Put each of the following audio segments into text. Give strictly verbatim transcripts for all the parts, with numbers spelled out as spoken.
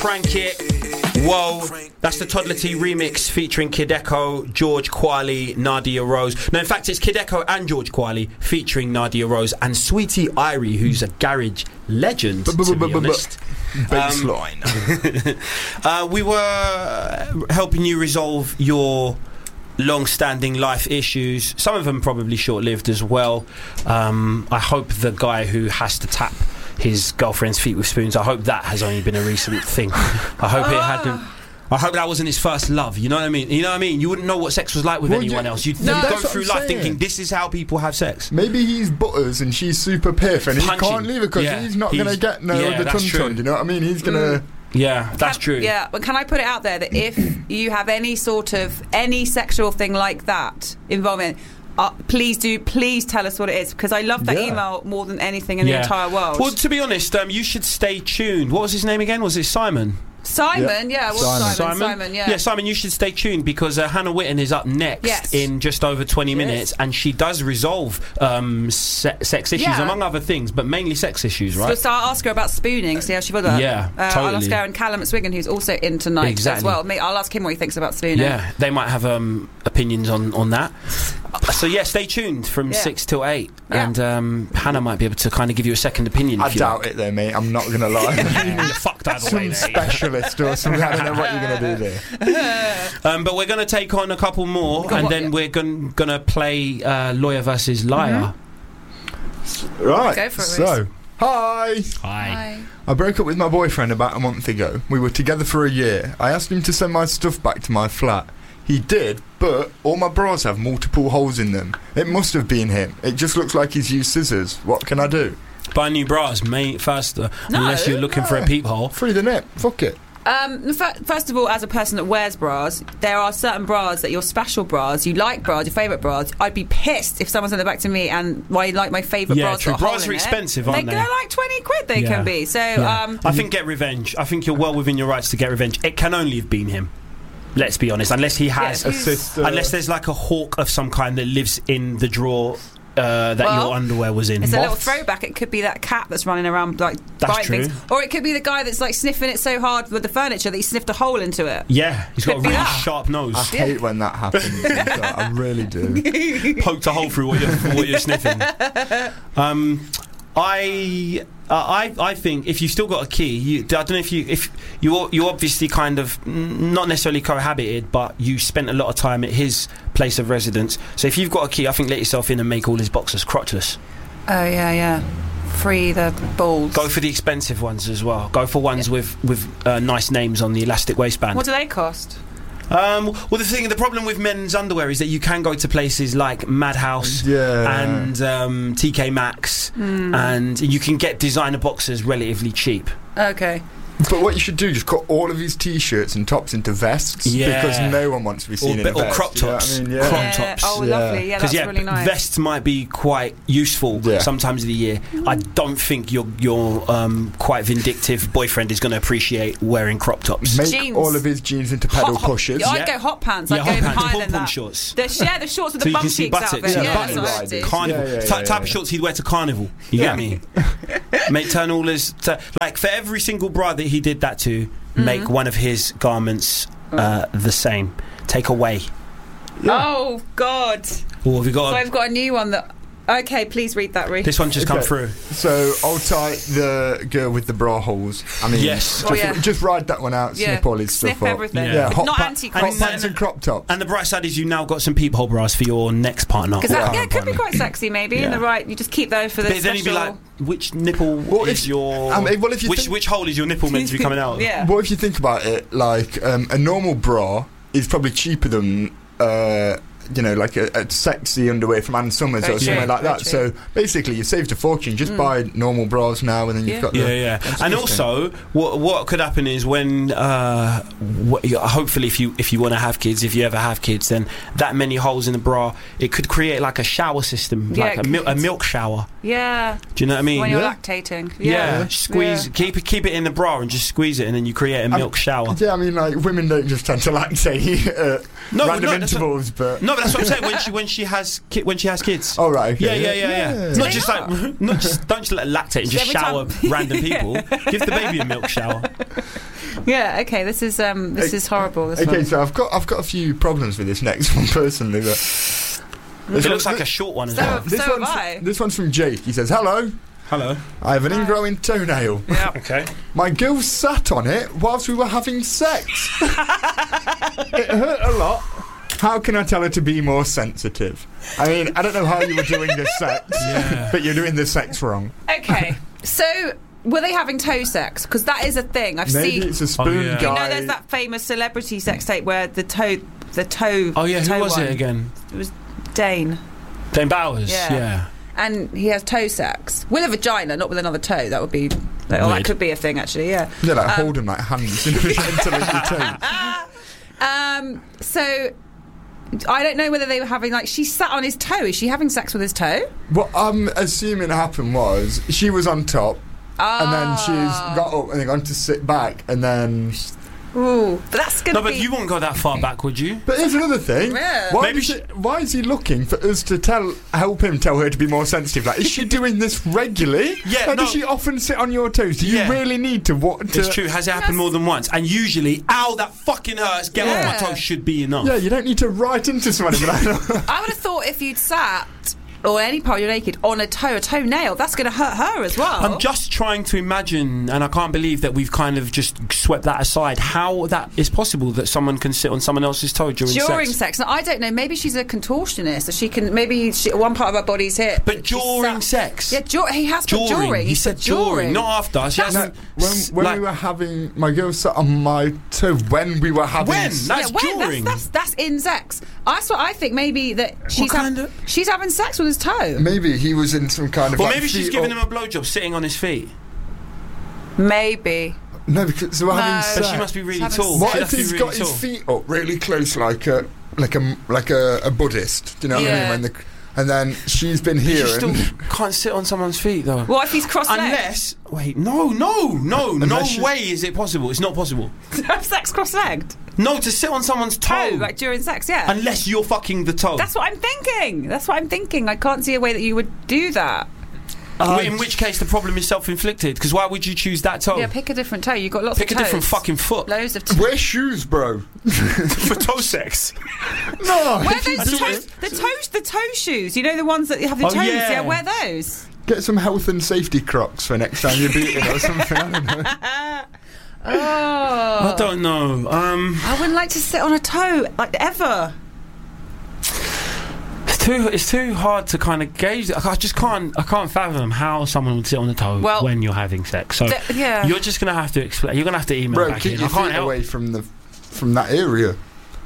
Crank It. Whoa, that's the Toddler T remix featuring Kid Echo, George Quali, Nadia Rose. No, in fact, it's Kid Echo and George Quali featuring Nadia Rose and Sweetie Irie, who's a garage legend, to be honest. Baseline. uh, we were helping you resolve your long-standing life issues. Some of them probably short-lived as well. Um, I hope the guy who has to tap his girlfriend's feet with spoons, I hope that has only been a recent thing. I hope it hadn't. I hope that wasn't his first love. You know what I mean? You know what I mean? You wouldn't know what sex was like with well, anyone you, else. You'd, no, you'd go through life saying. thinking this is how people have sex. Maybe he's butters and she's super piff, and Punching. he can't leave her because yeah, he's not going to get no yeah, other tum-tum. You know what I mean? He's going to. Mm. Yeah, that's can, true. Yeah, but can I put it out there that if you have any sort of any sexual thing like that involving. Uh, please do, please tell us what it is, because I love that yeah. email more than anything in yeah. the entire world. Well, to be honest, um, you should stay tuned. What was his name again? Was it Simon? Simon, yeah, yeah it was Simon. Simon. Simon, Simon, yeah. Yeah, Simon, you should stay tuned because uh, Hannah Witten is up next yes. in just over twenty yes. minutes, and she does resolve um, se- sex issues, yeah. among other things, but mainly sex issues, right? So I'll ask her about spooning, see how she feels about yeah, that. Uh, totally. I'll ask her and Callum at Swigan, who's also in tonight exactly. as well. I'll ask him what he thinks about spooning. Yeah, they might have um, opinions on, on that. So yeah, stay tuned from yeah. six till eight, yeah. and um, Hannah might be able to kind of give you a second opinion. I if you doubt like. it, though, mate. I'm not going to lie. Fuck that Some away, specialist or something. I don't know what you're going to do there. Um, but we're going to take on a couple more, and what, then yeah. we're going to play uh, Lawyer versus Liar. Mm-hmm. Right. Go for it. So, hi. Hi. Hi. I broke up with my boyfriend about a month ago. We were together for a year. I asked him to send my stuff back to my flat. He did, but all my bras have multiple holes in them. It must have been him. It just looks like he's used scissors. What can I do? Buy new bras, mate, faster. No, unless you're looking no. for a peephole. Free the nip. Fuck it. Um, f- first of all, as a person that wears bras, there are certain bras that your special bras, you like bras, your favourite bras. I'd be pissed if someone sent it back to me and why well, like my favourite yeah, bras. True. Got a hole bras in are expensive, it. aren't they? They're like twenty quid. They yeah. can be. So yeah. um, I think get revenge. I think you're well within your rights to get revenge. It can only have been him. Let's be honest. Unless he has yeah, a sister. Unless there's like a hawk of some kind that lives in the drawer. Uh, that well, your underwear was in. It's Moths. a little throwback. It could be that cat that's running around like that's biting true. things, or it could be the guy that's like sniffing it so hard with the furniture that he sniffed a hole into it. Yeah, he's got could a really that. sharp nose. I hate when that happens. I really do. Poked a hole through what you're, what you're sniffing. Um, I, uh, I, I think if you still got a key, you, I don't know if you, if you, you obviously kind of not necessarily cohabited, but you spent a lot of time at his place of residence. So if you've got a key, I think let yourself in and make all his boxes crotchless. Oh yeah, yeah. Free the balls. Go for the expensive ones as well. Go for ones yeah. with with uh, nice names on the elastic waistband. What do they cost? Um, well, the thing, the problem with men's underwear is that you can go to places like Madhouse yeah. and um, T K Maxx, mm. and you can get designer boxers relatively cheap. Okay. But what you should do, just cut all of his t-shirts and tops into vests, yeah. because no one wants to be seen or, in a vest. Or crop tops. You know what I mean? yeah. Crop yeah. tops. Oh, yeah. lovely. Yeah, that's yeah, really nice. Vests might be quite useful yeah. sometimes of the year. I don't think your your um, quite vindictive boyfriend is going to appreciate wearing crop tops. Make jeans. all of his jeans into pedal hot, hot, pushers. Yeah, I'd yeah. go hot pants. Yeah, I'd hot go even pants, higher than pom-pom that. shorts. The, yeah, the shorts with so the bum you can see cheeks out of buttocks. it. Yeah, Yeah, button that's what I'd do. Carnival. Yeah, yeah, T- yeah, type yeah. of shorts he'd wear to Carnival. You Yeah. get me? Mate, turn all his... T- like, for every single bra that he did that to, mm-hmm. make one of his garments uh, the same. Take away. Yeah. Oh, God. Oh, have you got So a, I've got a new one that... Okay, please read that, Ruth. this one just come Okay. through. So, hold tight, the girl with the bra holes. I mean, Yes. just, Oh, yeah. just ride that one out, Yeah. snip all his Sniff stuff up. everything. Yeah. Yeah, hot Not pa- anti-crop. hot pants and crop tops. And the bright side is you now got some peephole bras for your next partner. Because or that current yeah, it could be partner. quite sexy, maybe. In Yeah. the right, you just keep those for the But then special. you'd be like, which nipple Well, is if- your... I mean, well, if you which, think- which hole is your nipple meant to be coming out of? Yeah. Well, if you think about it, like, um, a normal bra is probably cheaper than... Uh, you know, like a, a sexy underwear from Ann Summers Very or something true, like very that. true. So basically, you've saved a fortune. Just Mm. buy normal bras now, and then you've Yeah. got the. Yeah, yeah. That's And interesting. also, what what could happen is when, uh, what, hopefully, if you if you want to have kids, if you ever have kids, then that many holes in the bra, it could create like a shower system, Yeah, like a, it mil- a could. milk shower. Yeah. Do you know what I mean? When you're Yeah. lactating. Yeah, Yeah. squeeze, Yeah. keep it, keep it in the bra and just squeeze it, and then you create a milk Um, shower. Yeah, I mean, like, women don't just tend to lactate at No, random no, that's intervals, but. No, but that's what I'm saying. When she when she has ki- when she has kids. Oh, right, okay. Yeah, yeah, yeah, yeah. Yeah. Not They just are. like not just don't just let her lactate and So just every shower time- random people. Give the baby a milk shower. Yeah. Okay. This is um. This is horrible. This Okay, one. so I've got I've got a few problems with this next one personally. But It looks like a short one as So- well. this have one's I. this one's from Jake. He says, "Hello, Hello. I have an ingrowing toenail. Yeah. Okay. My girl sat on it whilst we were having sex. It hurt a lot. How can I tell her to be more sensitive? I mean, I don't know how you were doing the sex, Yeah. but you're doing the sex wrong. Okay. So were they having toe sex? Because that is a thing. I've Maybe seen. it's a spoon Oh, yeah. You guy. know, there's that famous celebrity sex tape where the toe, the toe. Oh yeah, who toe was one. it again? It was Dane, Dane Bowers. Yeah. Yeah. and he has toe sex with a vagina, not with another toe. That would be. Like, oh, that Weird. could be a thing, actually. Yeah. Yeah, like Um, holding like hands until your toe. Um. So. I don't know whether they were having like she sat on his toe. Is she having sex with his toe? What I'm assuming happened was she was on top, Oh. and then she's got up and then gone to sit back, and then. Ooh, but that's gonna No, but be. you wouldn't go that far back, would you? But here's another thing. Yeah. Why, Maybe does she- it- why is he looking for us to tell, help him tell her to be more sensitive? Like, is she doing this regularly? Yeah, Like, no. does she often sit on your toes? Do you Yeah. really need to what? To, It's true. Has it happened more than once? And usually, ow, that fucking hurts. Get off my Yeah. toes should be enough. Yeah, you don't need to write into someone. and be like, I would have thought if you'd sat or any part you're naked on a toe, a toenail, that's going to hurt her as well. I'm just trying to imagine, and I can't believe that we've kind of just swept that aside. How that is possible that someone can sit on someone else's toe during, during sex? sex. Now, I don't know. Maybe she's a contortionist, so she can. Maybe she, one part of her body's hit. But she during sat- sex. Yeah, dur- he has put During. during. He He's said put during, not after. She no, hasn't. when s- when like- we were having my girl sat on my toe when we were having When? s- That's yeah, when? during. That's, that's that's in sex. That's what I think. Maybe that she's hav- kind of- she's having sex with his toe. maybe he was in some kind of. Well, like, maybe she's feet giving up- him a blowjob sitting on his feet. Maybe. No, because they were No. having But sex. But she must be really Having tall. What She if must be he's really got his tall. feet up really close, like a like a like a, a Buddhist? Do you know what I Yeah. mean? When the, and then she's been You here, still and can't sit on someone's feet though. What if he's cross-legged? Unless, wait, no, no, no, Unless no you- way is it possible. It's not possible. have sex cross-legged. No, to sit on someone's toe. Oh, like during sex, yeah. Unless you're fucking the toe. That's what I'm thinking. That's what I'm thinking. I can't see a way that you would do that. Uh, in which case the problem is self-inflicted. Because why would you choose that toe? Yeah, pick a different toe. You've got lots Pick a of toes. different fucking foot Loads of toes. wear shoes, bro. for toe sex. No, Wear if you those do toe, it, the toes, the toe shoes. You know the ones that have the Oh, toes. yeah. Yeah, wear those. get some health and safety Crocs for next time you're beating or something. I don't know. Oh, I don't know. Um, I wouldn't like to sit on a toe like ever. it's too. It's too hard to kind of gauge. I I just can't. I can't fathom how someone would sit on the toe Well, when you're having sex. So D- yeah. you're just gonna have to explain. You're gonna have to email Bro, back keep in. your I can't feet help. away from the from that area.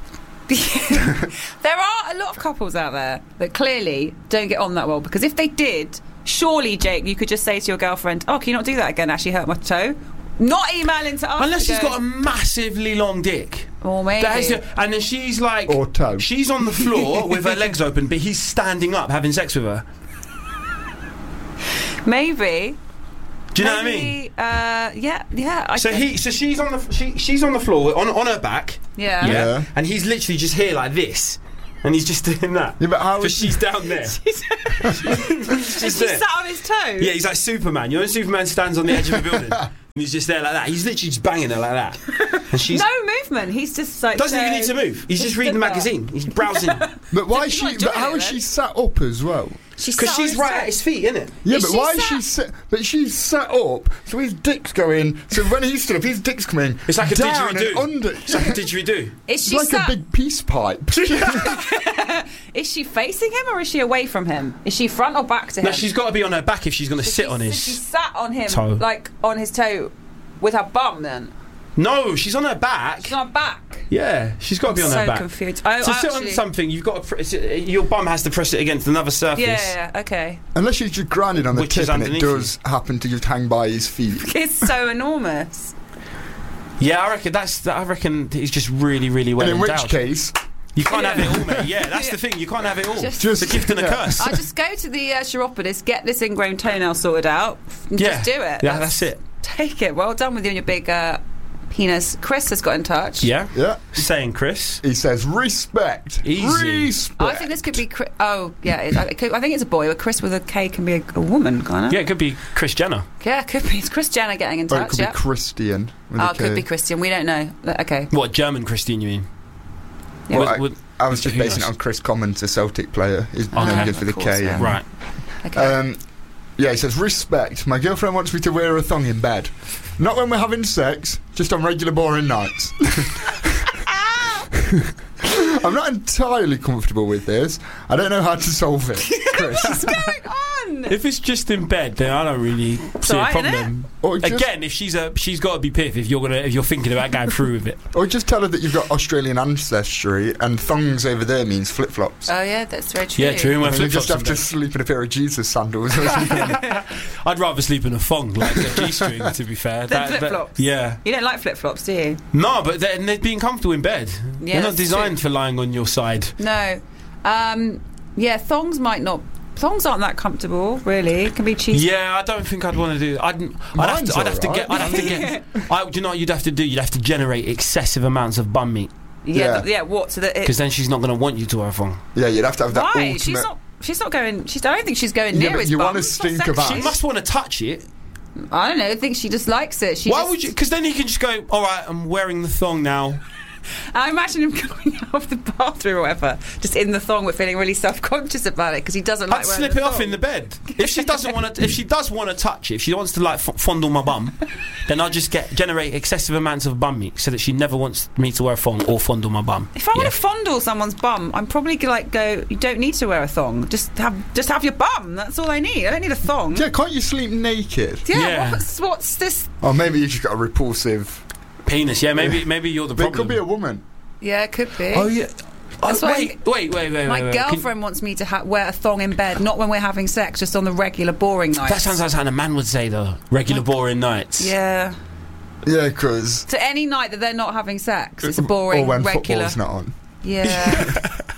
There are a lot of couples out there that clearly don't get on that well, because if they did, surely, Jake, you could just say to your girlfriend, "Oh, can you not do that again? Actually hurt my toe." Not emailing to us. Unless to she's go, got a massively long dick. or maybe. That is the- and then she's like, Or toe. she's on the floor with her legs open, but he's standing up having sex with her. Maybe. Do you know what I mean? Maybe, Uh, yeah, yeah. I So think- he, so she's on the, she, she's on the floor on on her back. Yeah. Yeah. Yeah. And he's literally just here like this, and he's just doing that. Yeah, but how But is she's down there. She's, She's she's there. sat on his toe. Yeah, he's like Superman. You know, when Superman stands on the edge of a building, and he's just there like that. He's literally just banging her like that, and she's No movement. He's just like. doesn't even so- need to move. He's just Just reading the stood there. magazine. He's browsing But why is She's she? not But doing how it is then. she sat up as well? She's because sat on she's his right toe. at his feet, isn't it? Yeah, Is but she why is sat- she sit? But she's sat up, so his dick's going. So when he's stood up, his dick's coming. It's like a down didgeridoo. and under. It's like a didgeridoo. Is It's she like sat? a big peace pipe. Is she facing him or is she away from him? Is she front or back to him? No, she's got to be on her back if she's going to So sit she- on so his She sat on him, toe. like on his toe, with her bum. Then No, she's on her back. she's on her back. Yeah, she's got to be on so her back. confused. Oh, To sit actually, on something, you've got to press it, your bum has to press it against another surface. Yeah, yeah, yeah, okay. Unless she's just grinding on the Which is tip and it underneath does happen to just hang by his feet. It's so enormous. Yeah, I reckon that's. I reckon he's just really, really well And in which endowed. case, You can't Yeah. have it all, mate. Yeah, that's the thing. You can't have it all. Just- it's a gift and a yeah. curse. I just go to the uh, chiropodist, get this ingrown toenail sorted out, and yeah, just do it. Yeah, that's it. Take it. Well done with you and your big uh, penis. Chris has got in touch. Yeah? Yeah. Saying Chris. He says, respect. Easy. Respect. I think this could be. Chris, oh, yeah. It, it could, I think it's a boy, but Chris with a K can be a, a woman, can't it? Yeah, it could be Kris Jenner. Yeah, it could be. It's Chris Jenner getting in Or touch. it could yeah. be Christian. With Oh, a it could K. be Christian. We don't know. Okay. What, German Christine, you mean? Yeah. Well, Would- I, would- I was just who basing knows? it on Chris Commons, a Celtic player. He's Oh, known okay. good for the Of course, K. yeah. and- Right. Okay. Um, yeah, he says, respect. My girlfriend wants me to wear a thong in bed. Not when we're having sex, just on regular boring nights. I'm not entirely comfortable with this. I don't know how to solve it, Chris. What's going on? If it's just in bed, then I don't really see alright, a problem. Or just, Again, if she's a, she's got to be piff if you're gonna if you're thinking about going through with it. or just tell her that you've got Australian ancestry and thongs over there means flip-flops. Oh, yeah, that's very true. Yeah, true. I Wear mean, you flip just have flops. to sleep in a pair of Jesus sandals or something. I'd rather sleep in a thong like a G-string. To be fair, Than flip-flops? Yeah. You don't like flip flops, do you? No, but they're, they're being comfortable in bed. Yeah, they're not that's designed true. for lying on your side. No. Um, yeah, thongs might not. Thongs aren't that comfortable, really. It can be cheesy. Yeah, I don't think I'd want to do. I'd, I'd have Mine's to. I'd have to alright. get. I'd have to get. I, do you know what you'd have to do? You'd have to generate excessive amounts of bum meat Yeah, Yeah. th- yeah. What? So that it, because then she's not going to want you to wear a thong. Yeah, you'd have to have that why? ultimate... She's not. She's not going. She's. I don't think she's going Yeah, near but his you bum. wanna It's not stink of sexy. ass. She must want to touch it. I don't know. I think she just likes it. She Why just, would you? Because then he can just go. All right, I'm wearing the thong now. I imagine him coming out of the bathroom or whatever, just in the thong, but feeling really self-conscious about it because he doesn't like I'd wearing slip the it off thong. in the bed. If she doesn't want to, if she does want to touch it, if she wants to like f- fondle my bum, then I'll just get generate excessive amounts of bum meat so that she never wants me to wear a thong or fondle my bum. If I Yeah. want to fondle someone's bum, I'm probably gonna like go. You don't need to wear a thong. Just have, just have your bum. That's all I need. I don't need a thong. Yeah, can't you sleep naked? Yeah, Yeah. What's, what's this? Or maybe you've just got a repulsive... Penis, yeah, maybe maybe you're the But it problem. could be a woman. Yeah, it could be. Oh yeah. Oh, That's why wait, wait, wait, wait, My wait, wait. Can- girlfriend wants me to ha- wear a thong in bed, not when we're having sex, just on the regular boring nights. That sounds like something a man would say, though. Regular boring nights. Yeah. Yeah, because... So any night that they're not having sex, it's a boring, Or when regular. football's not on. Yeah.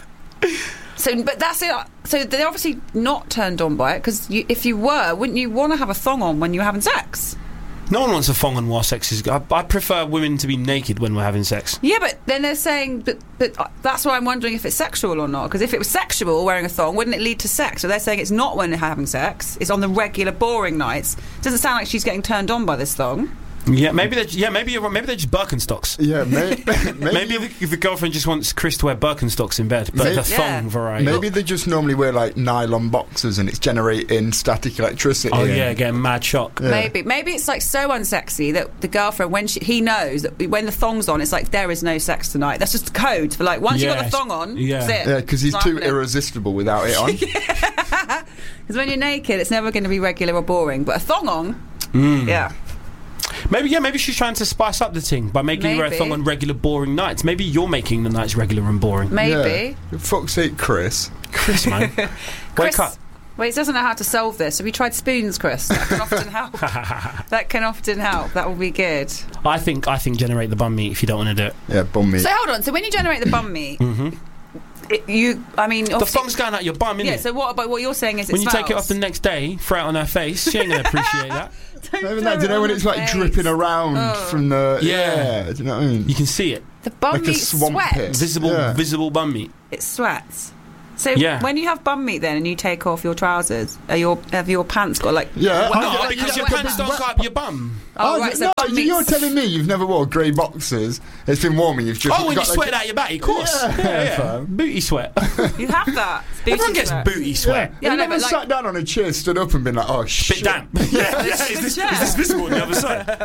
So, but that's it. So they're obviously not turned on by it because if you were, wouldn't you want to have a thong on when you're having sex? No one wants a thong on while sex is. I, I prefer women to be naked when we're having sex. Yeah, but then they're saying, but, but uh, that's why I'm wondering if it's sexual or not. Because if it was sexual, wearing a thong, wouldn't it lead to sex? So they're saying it's not when they're having sex. It's on the regular, boring nights. Doesn't sound like she's getting turned on by this thong. Yeah, maybe they. Yeah, maybe you're right. Maybe they're just Birkenstocks. Yeah, may, maybe... Maybe the, the girlfriend just wants Chris to wear Birkenstocks in bed, but Maybe- the thong Yeah. variety. Maybe they just normally wear like nylon boxers and it's generating static electricity. Oh and- yeah, getting mad shock. Yeah. Maybe, maybe it's like so unsexy that the girlfriend, when she, he knows that when the thong's on, it's like there is no sex tonight. That's just code for like once you got Yes. the thong on, Yeah. that's it. Yeah, because he's It's too not happening. irresistible without it on. Because when you're naked, it's never going to be regular or boring. But a thong on, Mm. yeah. Maybe yeah, maybe she's trying to spice up the thing by making you wear a Maybe. thong on regular boring nights. Maybe you're making the nights regular and boring. Maybe. Yeah. For fuck's sake, Chris. Chris, man, Chris, wake up. Well, he doesn't know how to solve this. Have you tried spoons, Chris? That can often help. That can often help. That will be good. I think I think generate the bum meat if you don't want to do it. Yeah, bum me. So hold on. So when you generate the bum meat, it, you, I mean, The obviously- thong's going out your bum, isn't yeah. it? So what? But what you're saying is, it When you take it smells. off the next day, throw it on her face, she ain't gonna appreciate that. Don't Maybe throw that, do you it know on when the it's like face. dripping around Oh. from the... Yeah. Do you know what I mean? You can see it, The bum Like a meat swamp sweats. pit. visible, Yeah. visible bum meat. It sweats. So Yeah. when you have bum meat then and you take off your trousers, are your have your pants got like Yeah. wet- I No, get- because I your get pants the don't wet- go up your bum. Oh, Oh, right, so no, bum you're meat's- telling me you've never wore grey boxers. It's been warm and you've just Oh, when you got like sweat a- out your back, of course. Yeah, Yeah, yeah. fam. Booty sweat. You have that. It's booty Everyone gets sweat. booty Yeah. sweat. Yeah, I you know, never but like- sat down on a chair, stood up and been like, oh shit. Bit damp. yeah, yeah. Is this, is this visible on the other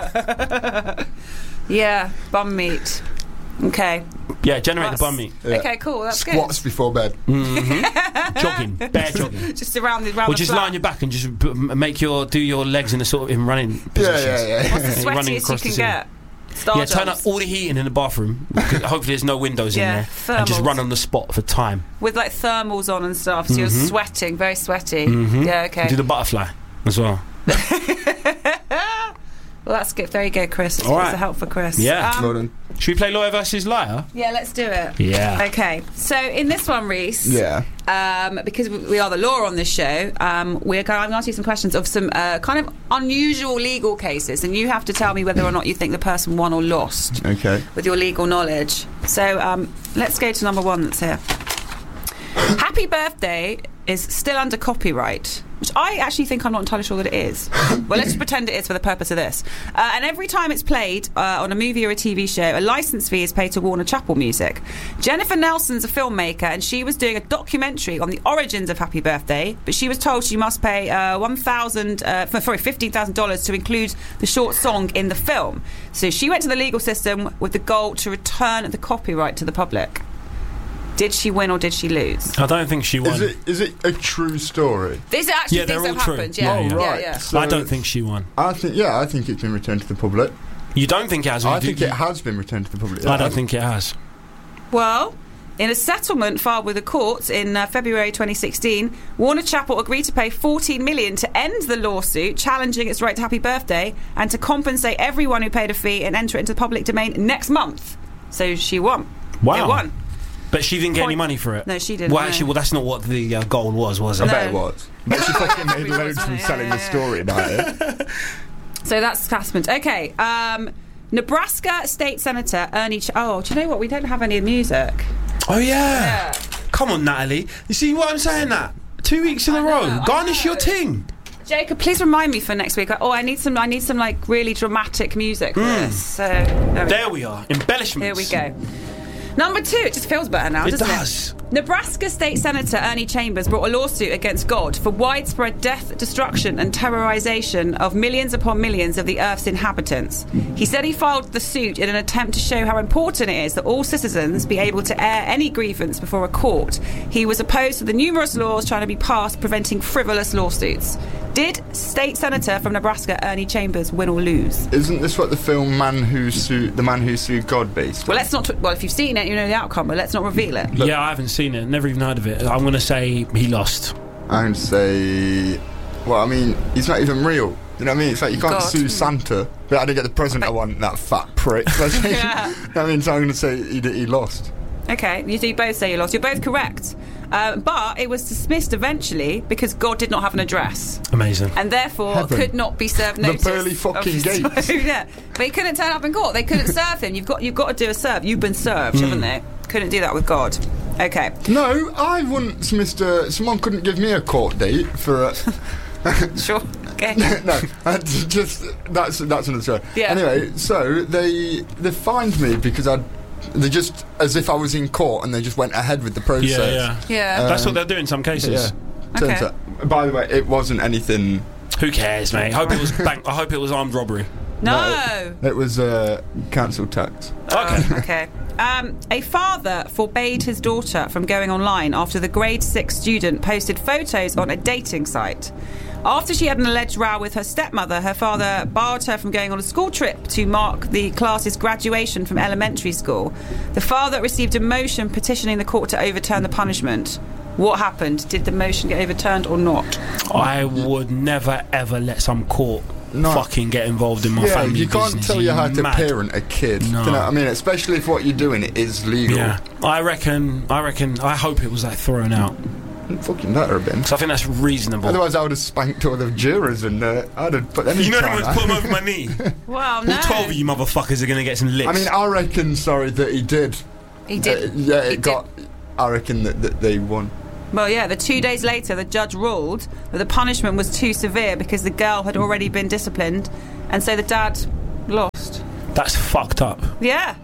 side? Yeah, bum meat. Okay. Yeah, generate That's- the bum meat. Yeah. Okay, cool. That's Squats before bed. Jogging, bare jogging. good. Just around the around Or the just flat. lie on your back and just b- make your do your legs in a sort of in running positions. Yeah, yeah, yeah. What's the And you're running sweatiest you across the can ceiling. get? Star Yeah, turn up jumps. all the heating in the bathroom. 'Cause hopefully, there's no windows Yeah, in there, and just thermals. run on the spot for time. with like thermals on and stuff, so you're Mhm. sweating, very sweaty. Mhm. Yeah, okay. Do the butterfly as well. Well, that's good. There you go, Chris. It's, All right. it's a help for Chris. Yeah. Um, Well done. Should we play lawyer versus liar? yeah, let's do it. Yeah. Okay, so in this one, Reese, Yeah. um, because we we are the law on this show, um, we're going, I'm going to ask you some questions of some uh, kind of unusual legal cases, and you have to tell me whether or not you think the person won or lost Okay. with your legal knowledge. So um, let's go to number one that's here. Happy Birthday is still under copyright, which I actually think I'm not entirely sure that it is. Well, let's just pretend it is for the purpose of this. Uh, and every time it's played uh, on a movie or a T V show, a license fee is paid to Warner Chappell Music. Jennifer Nelson's a filmmaker, and she was doing a documentary on the origins of Happy Birthday, but she was told she must pay uh, one thousand, uh, sorry, fifteen thousand dollars to include the short song in the film. So she went to the legal system with the goal to return the copyright to the public. Did she win or did she lose? I don't think she won. Is it is it a true story? These are actually Yeah, things they're that all true. happened. Yeah, Yeah, yeah. yeah, Right. yeah. So I don't think she won. I think yeah, I think it's been returned to the public. You don't think it has? I Do- think it has been returned to the public. I don't think it has. Well, in a settlement filed with the courts in uh, February twenty sixteen, Warner Chappell agreed to pay fourteen million dollars to end the lawsuit challenging its right to Happy Birthday and to compensate everyone who paid a fee and enter it into the public domain next month. So she won. Wow. They won. But she didn't get Point- any money for it. No, she didn't, Well, no. actually, well, that's not what the uh, goal was, was it? I bet it No. was. But she fucking made It was, loads from wasn't it? selling Yeah, the yeah, story about it. So that's happened. Okay. Um, Nebraska State Senator Ernie. Ch- oh, do you know what? We don't have any music. Oh yeah. Yeah. Come on, Natalie. You see what I'm saying? That two weeks in I a know, row. I Garnish know. your ting. Jacob, please remind me for next week. Oh, I need some. I need some like really dramatic music for this. So there we There we are. Embellishments. Here we go. Number two, it just feels better now, It doesn't does. it? Nebraska State Senator Ernie Chambers brought a lawsuit against God for widespread death, destruction, and terrorization of millions upon millions of the Earth's inhabitants. He said he filed the suit in an attempt to show how important it is that all citizens be able to air any grievance before a court. He was opposed to the numerous laws trying to be passed preventing frivolous lawsuits. Did State Senator from Nebraska Ernie Chambers win or lose? Isn't this what the film Man Who Sued the Man Who Sued God based? Well, let's not. T- well, if you've seen it, you know the outcome, but let's not reveal it. Yeah, I haven't seen it. Never even heard of it. I'm going to say he lost. I'm gonna say, well, I mean, he's not even real. You know what I mean? It's like you can't God. sue Santa, but I didn't get the present I want. That fat prick. That's like- Yeah. I mean, so I'm gonna say he, he lost. Okay, you, you both say you lost. You're both correct. Uh, but it was dismissed eventually because God did not have an address Amazing. and therefore Heaven. could not be served The notice. pearly of fucking his- gates. Yeah, but he couldn't turn up in court. They couldn't serve him. You've got you've got to do a serve. You've been served, haven't they? Couldn't do that with God. Okay. No, I once missed a. Someone couldn't give me a court date for a. Sure. Okay. no, I d- just that's that's another story. Yeah. Anyway, so they they fined me because I. They just as if I was in court and they just went ahead with the process. Yeah, yeah. Yeah. Uh, That's what they'll do in some cases. Yeah. Turns Okay. out- by the way, it wasn't anything. Who cares, mate? I hope it was bank. I hope it was armed robbery. no. It was uh, council tax. Okay. Oh, okay. Um, a father forbade his daughter from going online after the grade six student posted photos on a dating site. After she had an alleged row with her stepmother, her father barred her from going on a school trip to mark the class's graduation from elementary school. The father received a motion petitioning the court to overturn the punishment. What happened? Did the motion get overturned or not? I would never ever let some court No. fucking get involved in my Yeah, family you can't business. tell you how to mad? parent a kid. No. Do you know what I mean? Especially if what you're doing is legal. Yeah, I reckon. I reckon. I hope it was like thrown out. Fucking better have been. So I think that's reasonable. Otherwise, I would have spanked all the jurors and uh, I'd have put them in You know, trial. everyone's put them over my knee. Well, All no. twelve of you motherfuckers are going to get some licks. I mean, I reckon, sorry, that he did. He did. Uh, yeah, it he got. I reckon that, that they won. Well, yeah, the two days later, the judge ruled that the punishment was too severe because the girl had already been disciplined, and so the dad lost. that's fucked up. Yeah.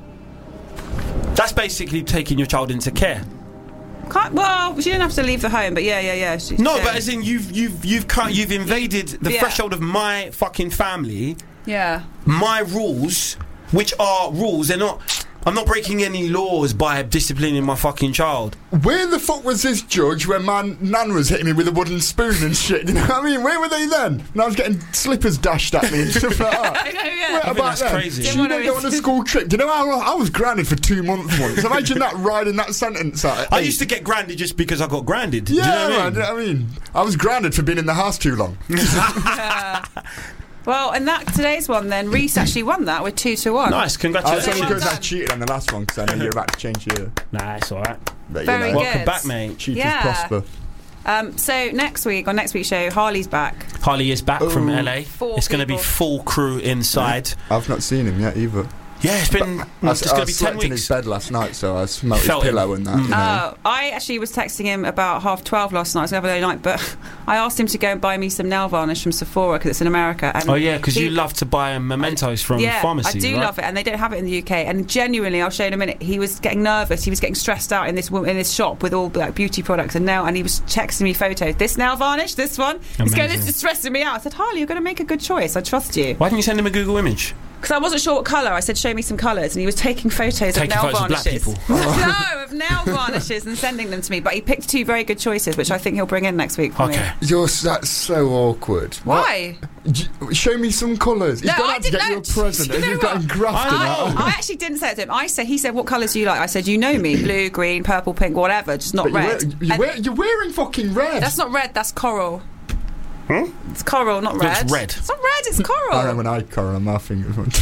That's basically taking your child into care. Can't, well, she didn't have to leave the home, but yeah, yeah, yeah. She, No, yeah. but as in you've you've you've cut, you've invaded the Yeah. threshold of my fucking family, Yeah. my rules, which are rules. They're not. I'm not breaking any laws by disciplining my fucking child. Where the fuck was this judge when my nan was hitting me with a wooden spoon and shit? You know what I mean? Where were they then? And I was getting slippers dashed at me and stuff like that. I know, yeah. Where think about that's then? crazy. She Didn't didn't go wanna- on a school trip. Do you know how I was grounded for two months once? Imagine that riding that sentence out. I used to get grounded just because I got grounded. Yeah, Do you know what I man, mean? do you know what I mean? I was grounded for being in the house too long. Well, and that today's one, then Reese actually won that with two to one. Nice, Oh, congratulations. it's only well because I done. cheated on the last one because I know you're about to change your. Nah, it's all right. But, you Very know, good. Welcome back, mate. Cheaters Yeah. prosper. Um, so next week, on next week's show, Harley's back. Harley is back from Ooh. L A. Four It's going to be people. full crew inside. I've not seen him yet either. Yeah, it's been. I, It's I going to be ten slept in his weeks. bed last night, so I smelt his Felt him. pillow and that. Mm. You know. Oh, I actually was texting him about half twelve last night. It was another night, but I asked him to go and buy me some nail varnish from Sephora because it's in America. And Oh yeah, because he- you love to buy mementos from yeah, pharmacies, I do right? love it, and they don't have it in the U K. And genuinely, I'll show you in a minute. He was getting nervous. He was getting stressed out in this wo- in this shop with all like beauty products and nail. And he was texting me photos. This nail varnish, this one. He's going, this Amazing. is stressing me out. I said, Harley, you're going to make a good choice. I trust you. Why didn't you send him a Google image? Because I wasn't sure what colour. I said, show me some colours. And he was taking photos Taking of nail photos of black varnishes. people. no, of nail varnishes and sending them to me. But he picked two very good choices, which I think he'll bring in next week for me. Okay. You're s- that's so awkward. Why? What? J- Show me some colours. He's No, gone I out to didn't get you know. a present, You and know you've got what? him grafted I, out. I actually didn't say it to him. I said, he said, what colours do you like? I said, you know me, blue, green, purple, pink, whatever, just not But you're, red. wear- you're, And wear- you're wearing fucking red. that's not red, that's coral. Hmm? It's coral, not Looks red. red. It's not red, it's I coral. remember when I had coral on my fingers one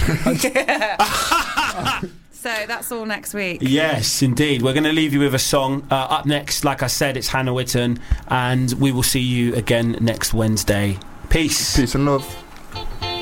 time. So that's all next week. Yes, indeed. We're going to leave you with a song. Uh, up next, like I said, it's Hannah Witten, and we will see you again next Wednesday. Peace. Peace and love.